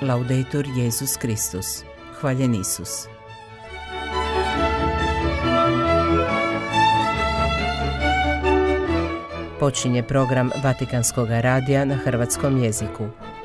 Laudetur Jesus Kristus. Hvaljen Isus. Počinje program Vatikanskog radija na hrvatskom jeziku.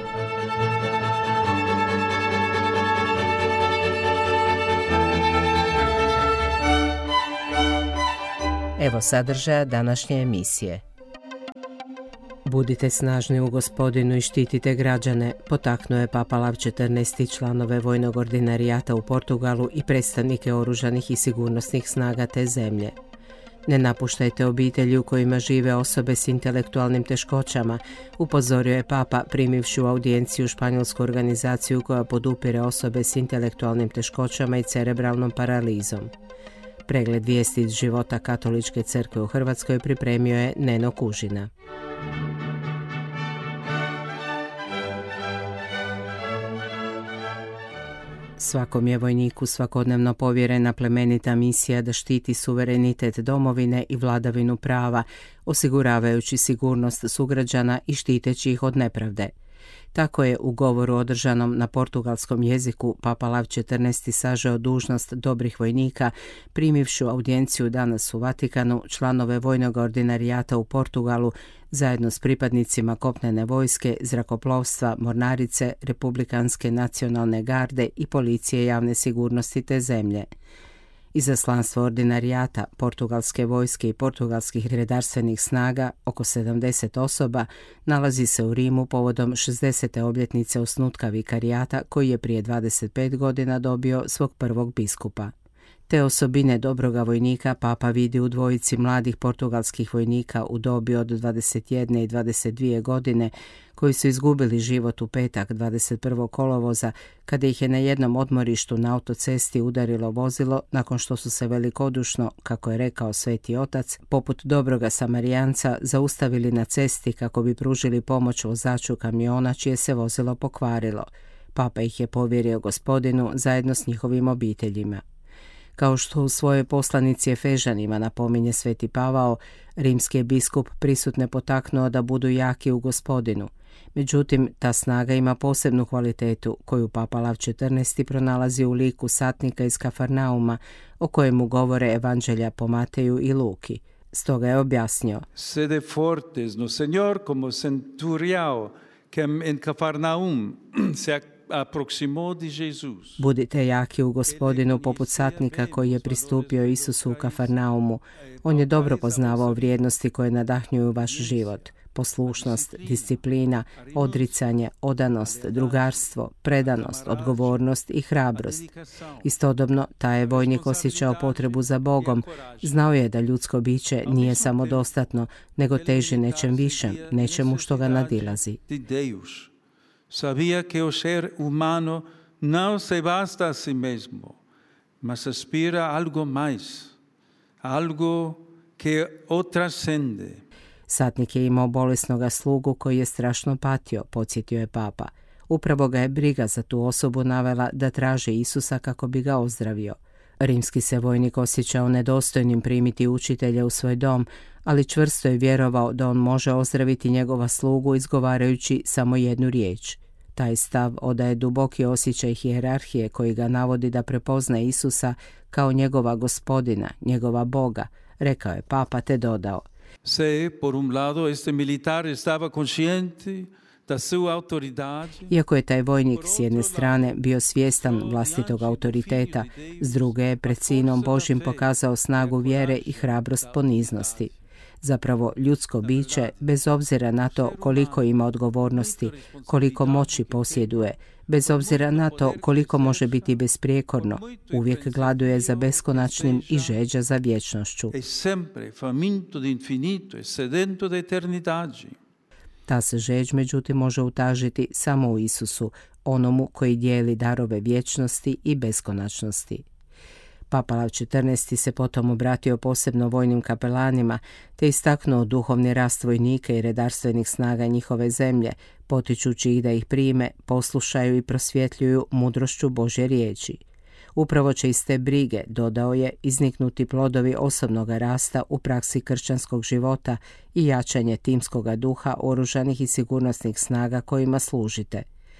Evo sadržaja današnje emisije. Budite snažni u Gospodinu i štitite građane, potaknuo je Papa Lav XIV članove vojnog ordinarijata u Portugalu i predstavnike oružanih i sigurnosnih snaga te zemlje. Ne napuštajte obitelji u kojima žive osobe s intelektualnim teškoćama, upozorio je Papa primivši u audijenciju španjolsku organizaciju koja podupire osobe s intelektualnim teškoćama i cerebralnom paralizom. Pregled vijesti iz života Katoličke crkve u Hrvatskoj pripremio je Neno Kužina. Svakom je vojniku svakodnevno povjerena plemenita misija da štiti suverenitet domovine i vladavinu prava, osiguravajući sigurnost sugrađana i štiteći ih od nepravde. Tako je u govoru održanom na portugalskom jeziku Papa Lav XIV sažeo dužnost dobrih vojnika, primivši u audijenciju danas u Vatikanu članove vojnog ordinarijata u Portugalu zajedno s pripadnicima kopnene vojske, zrakoplovstva, mornarice, republikanske nacionalne garde i policije javne sigurnosti te zemlje. Izaslanstvo ordinarijata, portugalske vojske i portugalskih redarstvenih snaga, oko 70 osoba, nalazi se u Rimu povodom 60. obljetnice osnutka vikarijata koji je prije 25 godina dobio svog prvog biskupa. Te osobine dobroga vojnika Papa vidi u dvojici mladih portugalskih vojnika u dobi od 21 i 22 godine koji su izgubili život u petak 21. kolovoza kada ih je na jednom odmorištu na autocesti udarilo vozilo nakon što su se velikodušno, kako je rekao Sveti Otac, poput dobroga Samarijanca zaustavili na cesti kako bi pružili pomoć vozaču kamiona čije se vozilo pokvarilo. Papa ih je povjerio Gospodinu zajedno s njihovim obiteljima. Kao što u svojoj poslanici Efežanima napominje Sveti Pavao, rimski je biskup prisutne potaknuo da budu jaki u Gospodinu. Međutim, ta snaga ima posebnu kvalitetu koju Papa Lav XIV pronalazi u liku satnika iz Kafarnauma, o kojemu govore evanđelja po Mateju i Luki. Stoga je objasnio: Sede fortes no Señor como centuriao quem en Kafarnaum se aproximó de Jesus. Budite jaki u Gospodinu poput satnika koji je pristupio Isusu u Kafarnaumu. On je dobro poznavao vrijednosti koje nadahnjuju vaš život. Poslušnost, disciplina, odricanje, odanost, drugarstvo, predanost, odgovornost i hrabrost. Istodobno, taj je vojnik osjećao potrebu za Bogom. Znao je da ljudsko biće nije samodostatno, nego teži nečem višem, nečemu što ga nadilazi. Sabía que o ser humano no se basta a si mesmo, mas aspira a algo más, algo que o trascende. Satnik je imao bolesnoga slugu koji je strašno patio, podsjetio je Papa. Upravo ga je briga za tu osobu navela da traži Isusa kako bi ga ozdravio. Rimski se vojnik osjećao nedostojnim primiti učitelja u svoj dom, ali čvrsto je vjerovao da on može ozdraviti njegova slugu izgovarajući samo jednu riječ. Taj stav odaje duboki osjećaj hijerarhije koji ga navodi da prepozna Isusa kao njegova Gospodina, njegova Boga, rekao je Papa te dodao: Se por un lado este militar estaba consciente da su autoridad. Iako je taj vojnik s jedne strane bio svjestan vlastitog autoriteta, s druge je pred Sinom Božjim pokazao snagu vjere i hrabrost poniznosti. Zapravo, ljudsko biće, bez obzira na to koliko ima odgovornosti, koliko moći posjeduje, bez obzira na to koliko može biti besprijekorno, uvijek gladuje za beskonačnim i žeđa za vječnošću. Ta se žeđ, međutim, može utažiti samo u Isusu, onomu koji dijeli darove vječnosti i beskonačnosti. Papa Lav XIV se potom obratio posebno vojnim kapelanima te istaknuo duhovni rast vojnika i redarstvenih snaga njihove zemlje, potičući ih da ih prime, poslušaju i prosvjetljuju mudrošću Božje riječi. Upravo će iz te brige, dodao je, izniknuti plodovi osobnog rasta u praksi kršćanskog života i jačanje timskoga duha oružanih i sigurnosnih snaga kojima služite.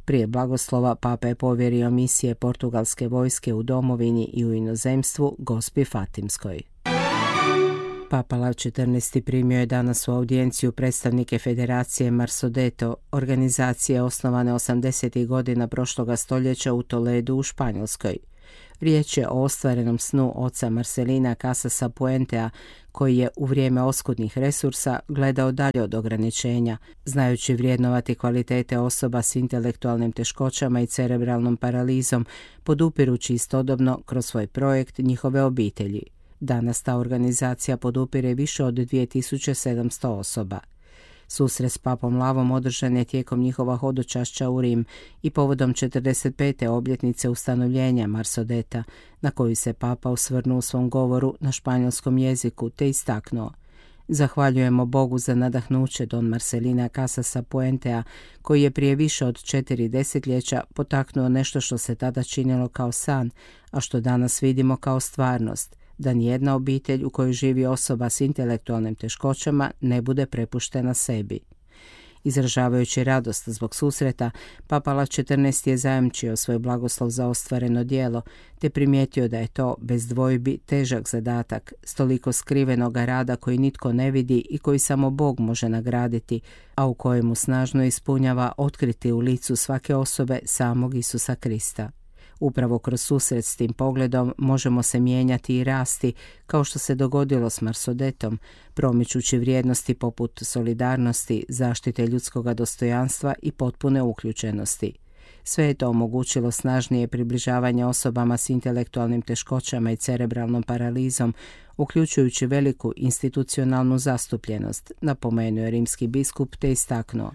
Prije blagoslova papa je povjerio misije portugalske vojske u domovini i u inozemstvu Gospi Fatimskoj. Papa Lav XIV. Primio je danas u audijenciju predstavnike Federacije Marsodeto, organizacije osnovane 80. godina prošloga stoljeća u Toledu u Španjolskoj. Riječ je o ostvarenom snu oca Marcelina Casasa Puentea, koji je u vrijeme oskudnih resursa gledao dalje od ograničenja, znajući vrijednovati kvalitete osoba s intelektualnim teškoćama i cerebralnom paralizom, podupirući istodobno kroz svoj projekt njihove obitelji. Danas ta organizacija podupire više od 2700 osoba. Susret s papom Lavom održan je tijekom njihova hodočašća u Rim i povodom 45. obljetnice ustanovljenja Marsodeta, na koju se papa osvrnuo u svom govoru na španjolskom jeziku te istaknuo: Zahvaljujemo Bogu za nadahnuće Don Marcelina Casasa Puentea, koji je prije više od 4 desetljeća potaknuo nešto što se tada činilo kao san, a što danas vidimo kao stvarnost, da nijedna obitelj u kojoj živi osoba s intelektualnim teškoćama ne bude prepuštena sebi. Izražavajući radost zbog susreta, Papa Lav XIV. Je zajamčio svoj blagoslov za ostvareno djelo, te primijetio da je to, bez dvojbi, težak zadatak, s toliko skrivenoga rada koji nitko ne vidi i koji samo Bog može nagraditi, a u kojemu snažno ispunjava otkriti u licu svake osobe samog Isusa Krista. Upravo kroz susret s tim pogledom možemo se mijenjati i rasti, kao što se dogodilo s Marsodetom, promičući vrijednosti poput solidarnosti, zaštite ljudskog dostojanstva i potpune uključenosti. Sve je to omogućilo snažnije približavanje osobama s intelektualnim teškoćama i cerebralnom paralizom, uključujući veliku institucionalnu zastupljenost, napomenuo je rimski biskup te istaknuo: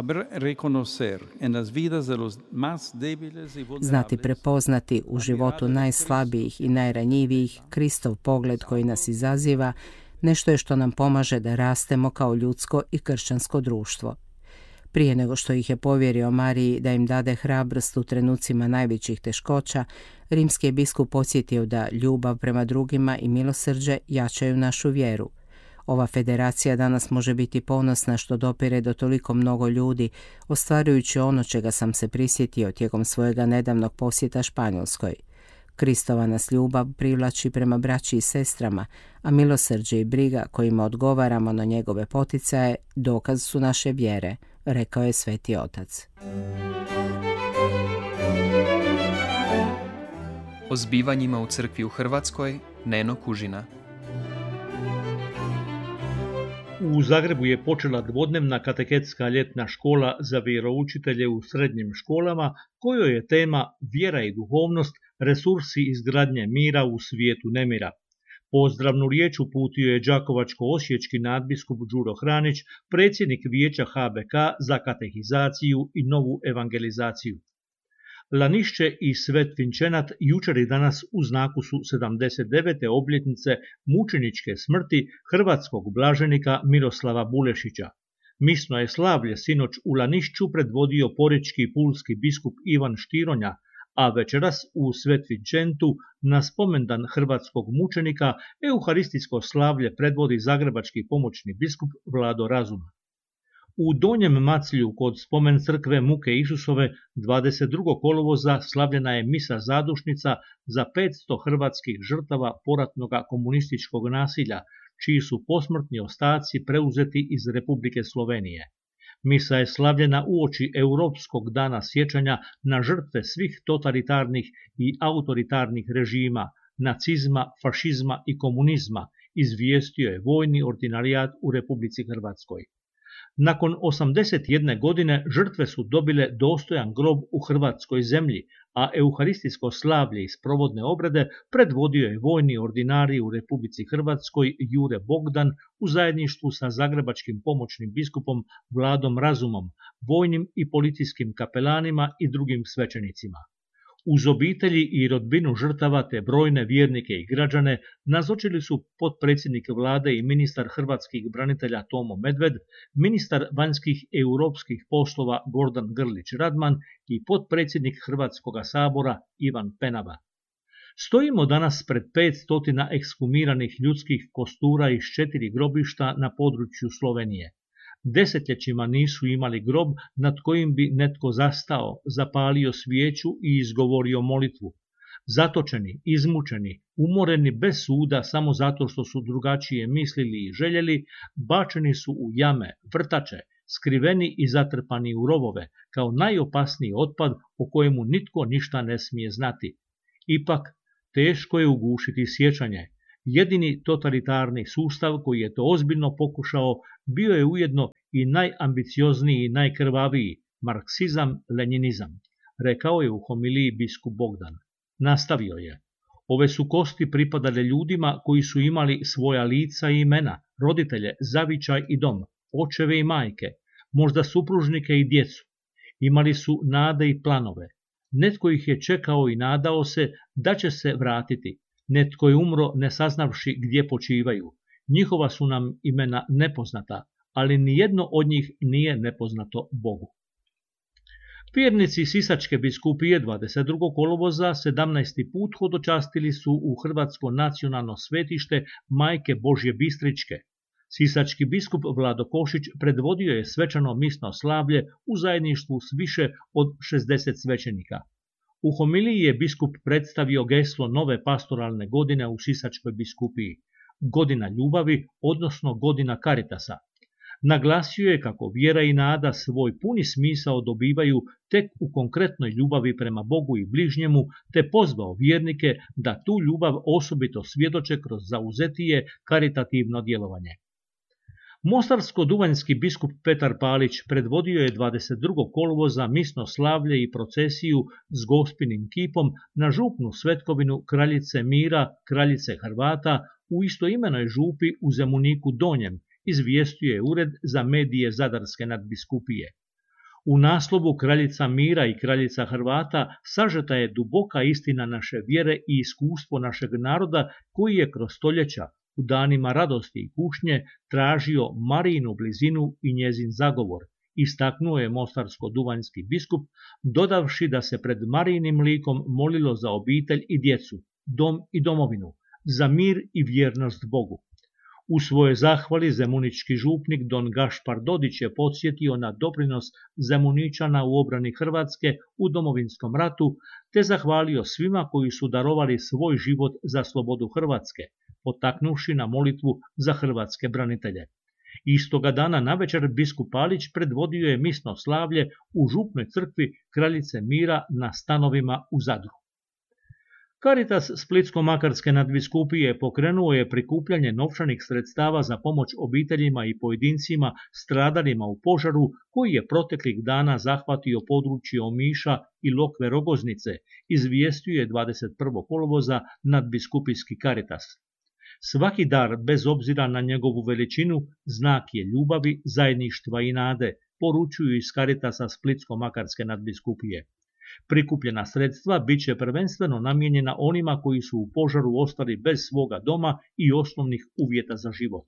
Znati prepoznati u životu najslabijih i najranjivijih Kristov pogled koji nas izaziva, nešto je što nam pomaže da rastemo kao ljudsko i kršćansko društvo. Prije nego što ih je povjerio Mariji da im dade hrabrost u trenucima najvećih teškoća, rimski je biskup podsjetio da ljubav prema drugima i milosrđe jačaju našu vjeru. Ova federacija danas može biti ponosna što dopire do toliko mnogo ljudi, ostvarujući ono čega sam se prisjetio tijekom svojega nedavnog posjeta Španjolskoj. Kristova nas ljubav privlači prema braći i sestrama, a milosrđe i briga kojima odgovaramo na njegove poticaje dokaz su naše vjere, rekao je Sveti Otac. O zbivanjima u crkvi u Hrvatskoj Neno Kužina. U Zagrebu je počela dvodnevna kateketska ljetna škola za vjeroučitelje u srednjim školama, kojoj je tema Vjera i duhovnost, resursi izgradnje mira u svijetu nemira. Pozdravnu riječ uputio je đakovačko-osječki nadbiskup Đuro Hranić, predsjednik vijeća HBK za katehizaciju i novu evangelizaciju. Lanišće i Svet Vinčenat jučer i danas u znaku su 79. obljetnice mučeničke smrti hrvatskog blaženika Miroslava Bulešića. Misno je slavlje sinoć u Lanišću predvodio porečki i pulski biskup Ivan Štironja, a večeras u Svet Vinčentu na spomendan hrvatskog mučenika euharistijsko slavlje predvodi zagrebački pomoćni biskup Vlado Razum. U Donjem Maclju kod spomen crkve Muke Isusove 22. kolovoza slavljena je misa zadušnica za 500 hrvatskih žrtava poratnoga komunističkog nasilja, čiji su posmrtni ostaci preuzeti iz Republike Slovenije. Misa je slavljena uoči Europskog dana sjećanja na žrtve svih totalitarnih i autoritarnih režima, nacizma, fašizma i komunizma, izvijestio je vojni ordinarijat u Republici Hrvatskoj. Nakon 81 godine žrtve su dobile dostojan grob u hrvatskoj zemlji, a euharistijsko slavlje i sprovodne obrede predvodio je vojni ordinarij u Republici Hrvatskoj Jure Bogdan u zajedništvu sa zagrebačkim pomoćnim biskupom Vladom Razumom, vojnim i policijskim kapelanima i drugim svećenicima. Uz obitelji i rodbinu žrtava te brojne vjernike i građane nazočili su potpredsjednik vlade i ministar hrvatskih branitelja Tomo Medved, ministar vanjskih europskih poslova Gordan Grlić Radman i potpredsjednik Hrvatskog sabora Ivan Penava. Stojimo danas pred 500 ekshumiranih ljudskih kostura iz 4 grobišta na području Slovenije. Desetljećima nisu imali grob nad kojim bi netko zastao, zapalio svijeću i izgovorio molitvu. Zatočeni, izmučeni, umoreni bez suda samo zato što su drugačije mislili i željeli, bačeni su u jame, vrtače, skriveni i zatrpani u rovove, kao najopasniji otpad o kojemu nitko ništa ne smije znati. Ipak, teško je ugušiti sjećanje. Jedini totalitarni sustav koji je to ozbiljno pokušao bio je ujedno i najambiciozniji i najkrvaviji, marksizam-lenjinizam, rekao je u homiliji biskup Bogdan. Nastavio je: ove su kosti pripadale ljudima koji su imali svoja lica i imena, roditelje, zavičaj i dom, očeve i majke, možda supružnike i djecu. Imali su nade i planove. Netko ih je čekao i nadao se da će se vratiti. Netko je umro ne saznavši gdje počivaju. Njihova su nam imena nepoznata, ali nijedno od njih nije nepoznato Bogu. Vjernici Sisačke biskupije 22. kolovoza 17. put hodočastili su u Hrvatsko nacionalno svetište Majke Božje Bistričke. Sisački biskup Vlado Košić predvodio je svečano misno slavlje u zajedništvu s više od 60 svećenika. U homiliji je biskup predstavio geslo nove pastoralne godine u Sisačkoj biskupiji, godina ljubavi, odnosno godina Karitasa. Naglasio je kako vjera i nada svoj puni smisao dobivaju tek u konkretnoj ljubavi prema Bogu i bližnjemu, te pozvao vjernike da tu ljubav osobito svjedoče kroz zauzetije karitativno djelovanje. Mostarsko-duvanjski biskup Petar Palić predvodio je 22. kolovoza misno slavlje i procesiju s gospinim kipom na župnu svetkovinu Kraljice Mira, Kraljice Hrvata u istoimenoj župi u Zemuniku Donjem, izvijestio je Ured za medije Zadarske nadbiskupije. U naslovu Kraljica Mira i Kraljica Hrvata sažeta je duboka istina naše vjere i iskustvo našeg naroda koji je kroz stoljeća u danima radosti i kušnje tražio Marijinu blizinu i njezin zagovor, istaknuo je mostarsko-duvanjski biskup, dodavši da se pred Marijinim likom molilo za obitelj i djecu, dom i domovinu, za mir i vjernost Bogu. U svojoj zahvali zemunički župnik don Gašpar Dodić je podsjetio na doprinos Zemuničana u obrani Hrvatske u Domovinskom ratu, te zahvalio svima koji su darovali svoj život za slobodu Hrvatske, potaknuvši na molitvu za hrvatske branitelje. Istoga dana navečer biskup Palić predvodio je misno slavlje u župnoj crkvi Kraljice Mira na Stanovima u Zadru. Caritas Splitsko-makarske nadbiskupije pokrenuo je prikupljanje novčanih sredstava za pomoć obiteljima i pojedincima stradalima u požaru koji je proteklih dana zahvatio područje Omiša i Lokve Rogoznice, izvijestio je 21. kolovoza nadbiskupijski Caritas. Svaki dar, bez obzira na njegovu veličinu, znak je ljubavi, zajedništva i nade, poručuju iz Caritasa Splitsko-makarske nadbiskupije. Prikupljena sredstva bit će prvenstveno namijenjena onima koji su u požaru ostali bez svoga doma i osnovnih uvjeta za život.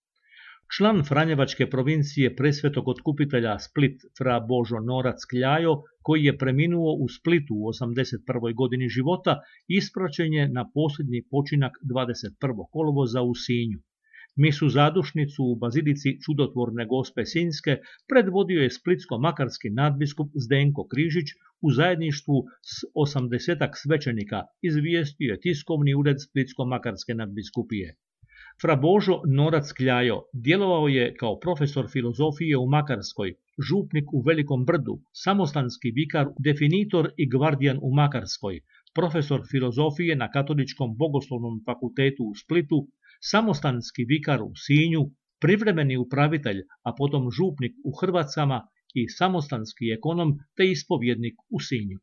Član Franjevačke provincije Presvetog otkupitelja Split fra Božo Norac Kljajo, koji je preminuo u Splitu u 81. godini života, ispraćen je na posljednji počinak 21. kolovoza u Sinju. Misu zadušnicu u bazilici Čudotvorne Gospe Sinjske predvodio je splitsko-makarski nadbiskup Zdenko Križić u zajedništvu s 80 svećenika, izvijestio je tiskovni ured Splitsko-makarske nadbiskupije. Fra Božo Norac Kljajo djelovao je kao profesor filozofije u Makarskoj, župnik u Velikom Brdu, samostanski vikar, definitor i gvardijan u Makarskoj, profesor filozofije na Katoličkom bogoslovnom fakultetu u Splitu, samostanski vikar u Sinju, privremeni upravitelj, a potom župnik u Hrvacama i samostanski ekonom te ispovjednik u Sinju.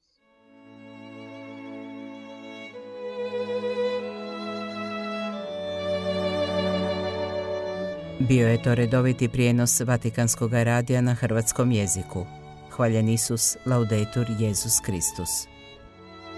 Bio je to redoviti prijenos Vatikanskog radija na hrvatskom jeziku. Hvaljen Isus, laudetur Jesus Kristus.